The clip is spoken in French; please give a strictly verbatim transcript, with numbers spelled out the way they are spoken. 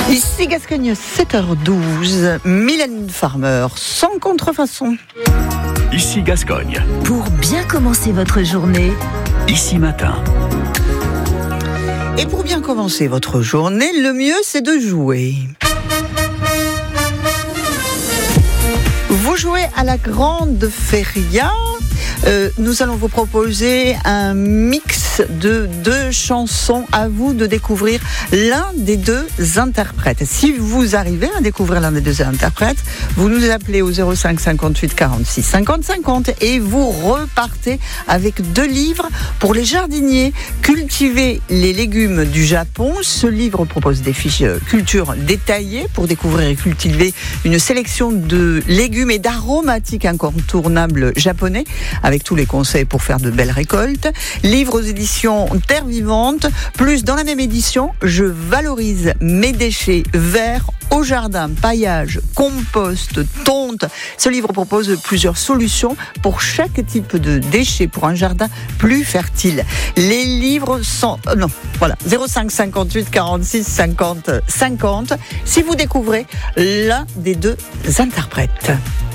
Ici Gascogne, sept heures douze, Mylène Farmer, sans contrefaçon. Ici Gascogne. Pour bien commencer votre journée, Ici Matin. Et pour bien commencer votre journée, le mieux c'est de jouer. Vous jouez à la Grande Feria. Euh, nous allons vous proposer un mix de deux chansons. À vous de découvrir l'un des deux interprètes. Si vous arrivez à découvrir l'un des deux interprètes, vous nous appelez au zéro cinq cinquante-huit quarante-six cinquante cinquante et vous repartez avec deux livres pour les jardiniers. Cultiver les légumes du Japon. Ce livre propose des fiches culture détaillées pour découvrir et cultiver une sélection de légumes et d'aromatiques incontournables japonais, avec tous les conseils pour faire de belles récoltes. Livre aux éditions Terre Vivante. Plus, dans la même édition, je valorise mes déchets verts au jardin, paillage, compost, tonte. Ce livre propose plusieurs solutions pour chaque type de déchets pour un jardin plus fertile. Les livres sont... Euh, non, voilà, zéro cinq cinquante-huit quarante-six cinquante cinquante. Si vous découvrez l'un des deux interprètes.